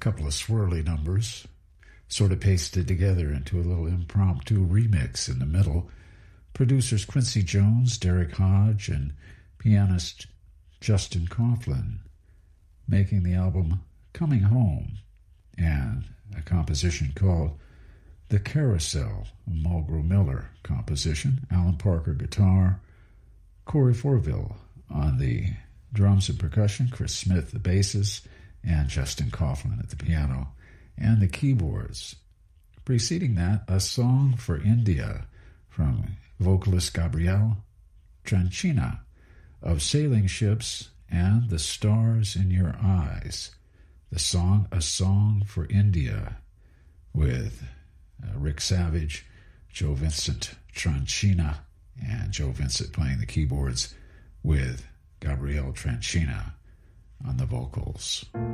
couple of swirly numbers, sort of pasted together into a little impromptu remix in the middle. Producers Quincy Jones, Derek Hodge, and pianist Justin Coughlin, making the album Coming Home, and a composition called The Carousel, a Mulgrew Miller composition, Alan Parker guitar, Corey Forville on the drums and percussion, Chris Smith the basses, and Justin Coughlin at the piano and the keyboards. Preceding that, A Song for India from vocalist Gabrielle Tranchina of Sailing Ships and The Stars in Your Eyes. The song A Song for India with Rick Savage, Joe Vincent Tranchina, and Joe Vincent playing the keyboards with Gabrielle Tranchina on the vocals.